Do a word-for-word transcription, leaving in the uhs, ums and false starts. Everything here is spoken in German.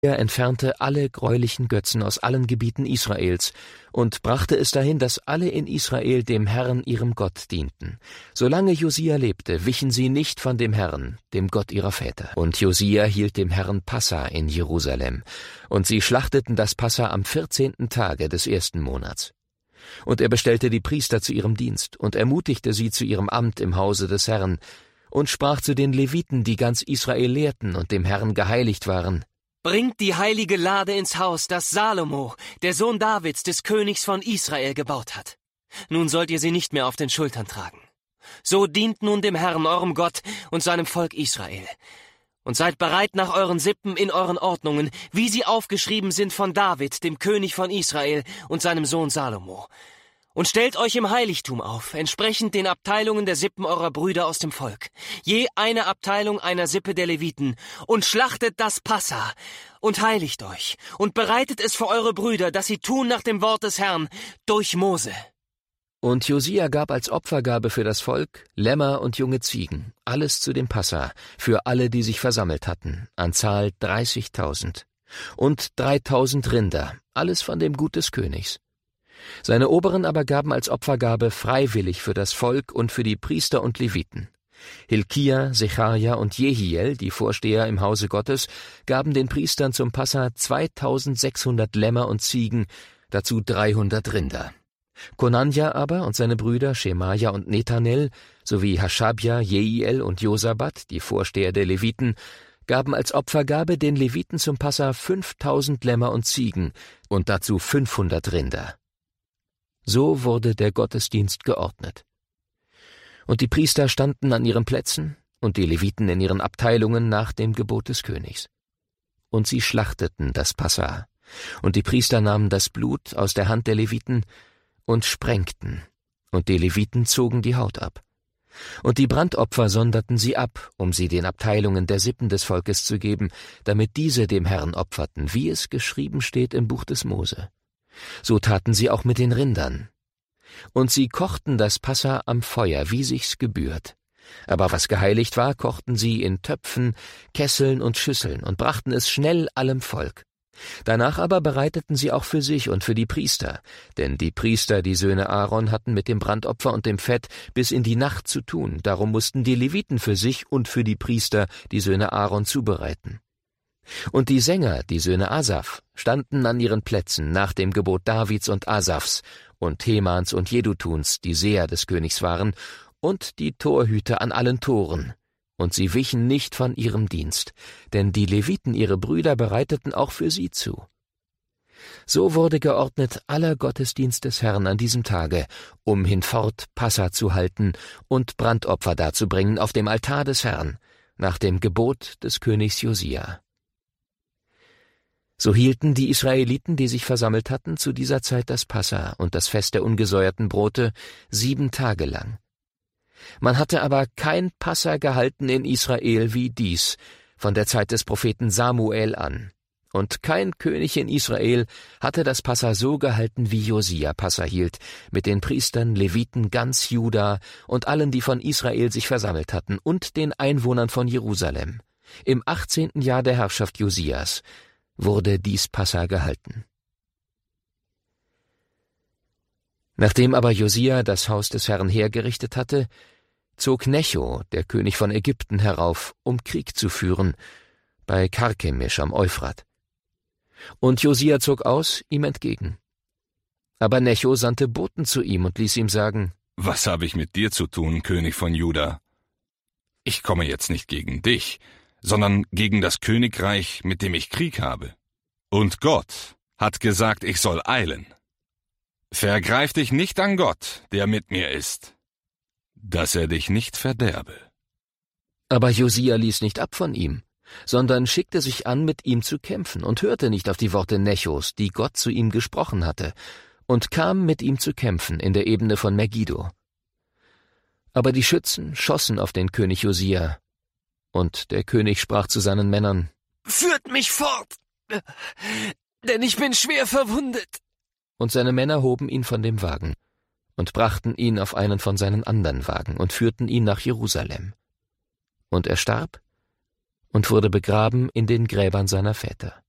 Er entfernte alle greulichen Götzen aus allen Gebieten Israels und brachte es dahin, dass alle in Israel dem Herrn ihrem Gott dienten. Solange Josia lebte, wichen sie nicht von dem Herrn, dem Gott ihrer Väter. Und Josia hielt dem Herrn Passa in Jerusalem, und sie schlachteten das Passa am vierzehnten Tage des ersten Monats. Und er bestellte die Priester zu ihrem Dienst und ermutigte sie zu ihrem Amt im Hause des Herrn und sprach zu den Leviten, die ganz Israel lehrten und dem Herrn geheiligt waren: Bringt die heilige Lade ins Haus, das Salomo, der Sohn Davids, des Königs von Israel, gebaut hat. Nun sollt ihr sie nicht mehr auf den Schultern tragen. So dient nun dem Herrn, eurem Gott, und seinem Volk Israel. Und seid bereit nach euren Sippen in euren Ordnungen, wie sie aufgeschrieben sind von David, dem König von Israel, und seinem Sohn Salomo. Und stellt euch im Heiligtum auf, entsprechend den Abteilungen der Sippen eurer Brüder aus dem Volk, je eine Abteilung einer Sippe der Leviten, und schlachtet das Passa, und heiligt euch, und bereitet es für eure Brüder, dass sie tun nach dem Wort des Herrn, durch Mose. Und Josia gab als Opfergabe für das Volk Lämmer und junge Ziegen, alles zu dem Passa, für alle, die sich versammelt hatten, an Zahl dreißigtausend, und dreitausend Rinder, alles von dem Gut des Königs. Seine Oberen aber gaben als Opfergabe freiwillig für das Volk und für die Priester und Leviten. Hilkia, Secharja und Jehiel, die Vorsteher im Hause Gottes, gaben den Priestern zum Passa zweitausendsechshundert Lämmer und Ziegen, dazu dreihundert Rinder. Konanja aber und seine Brüder Schemaja und Nethanel, sowie Haschabja, Jehiel und Josabat, die Vorsteher der Leviten, gaben als Opfergabe den Leviten zum Passa fünftausend Lämmer und Ziegen und dazu fünfhundert Rinder. So wurde der Gottesdienst geordnet. Und die Priester standen an ihren Plätzen und die Leviten in ihren Abteilungen nach dem Gebot des Königs. Und sie schlachteten das Passa, und die Priester nahmen das Blut aus der Hand der Leviten und sprengten, und die Leviten zogen die Haut ab. Und die Brandopfer sonderten sie ab, um sie den Abteilungen der Sippen des Volkes zu geben, damit diese dem Herrn opferten, wie es geschrieben steht im Buch des Mose. So taten sie auch mit den Rindern. Und sie kochten das Passa am Feuer, wie sich's gebührt. Aber was geheiligt war, kochten sie in Töpfen, Kesseln und Schüsseln und brachten es schnell allem Volk. Danach aber bereiteten sie auch für sich und für die Priester, denn die Priester, die Söhne Aaron, hatten mit dem Brandopfer und dem Fett bis in die Nacht zu tun, darum mussten die Leviten für sich und für die Priester, die Söhne Aaron, zubereiten. Und die Sänger, die Söhne Asaf, standen an ihren Plätzen nach dem Gebot Davids und Asafs und Themans und Jedutuns, die Seher des Königs waren, und die Torhüter an allen Toren. Und sie wichen nicht von ihrem Dienst, denn die Leviten, ihre Brüder, bereiteten auch für sie zu. So wurde geordnet aller Gottesdienst des Herrn an diesem Tage, um hinfort Passa zu halten und Brandopfer darzubringen auf dem Altar des Herrn, nach dem Gebot des Königs Josia. So hielten die Israeliten, die sich versammelt hatten, zu dieser Zeit das Passa und das Fest der ungesäuerten Brote sieben Tage lang. Man hatte aber kein Passa gehalten in Israel wie dies, von der Zeit des Propheten Samuel an. Und kein König in Israel hatte das Passa so gehalten, wie Josia Passa hielt, mit den Priestern, Leviten, ganz Juda und allen, die von Israel sich versammelt hatten, und den Einwohnern von Jerusalem. Im achtzehnten Jahr der Herrschaft Josias wurde dies Passa gehalten. Nachdem aber Josia das Haus des Herrn hergerichtet hatte, zog Necho, der König von Ägypten, herauf, um Krieg zu führen, bei Karkemisch am Euphrat. Und Josia zog aus ihm entgegen. Aber Necho sandte Boten zu ihm und ließ ihm sagen: Was habe ich mit dir zu tun, König von Juda? Ich komme jetzt nicht gegen dich, sondern gegen das Königreich, mit dem ich Krieg habe. Und Gott hat gesagt, ich soll eilen. Vergreif dich nicht an Gott, der mit mir ist, dass er dich nicht verderbe. Aber Josia ließ nicht ab von ihm, sondern schickte sich an, mit ihm zu kämpfen, und hörte nicht auf die Worte Nechos, die Gott zu ihm gesprochen hatte, und kam mit ihm zu kämpfen in der Ebene von Megiddo. Aber die Schützen schossen auf den König Josia, und der König sprach zu seinen Männern: Führt mich fort, denn ich bin schwer verwundet. Und seine Männer hoben ihn von dem Wagen und brachten ihn auf einen von seinen anderen Wagen und führten ihn nach Jerusalem. Und er starb und wurde begraben in den Gräbern seiner Väter.